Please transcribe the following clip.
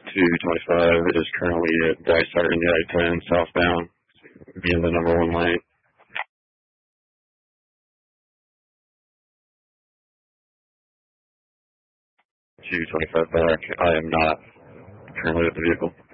225 is currently at Dysart in the I-10 southbound, being the number 1 lane. 225 back. I am not currently at the vehicle.